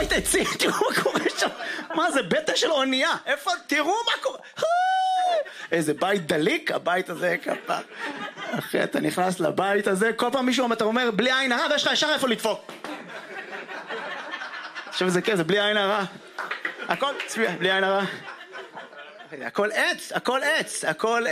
בית עצים, תראו מה קורה שם. מה זה, בטן של אונייה. איפה, תראו מה קורה. איזה בית דליק, הבית הזה כפה. אחי, אתה נכנס לבית הזה, כל פעם מישהו אתה אומר, בלי עין הרע, ויש לך ישר איפה לדפוק. עכשיו זה כן, זה בלי עין הרע. הכל, צביע, בלי עין הרע. הכל עץ, הכל עץ, הכל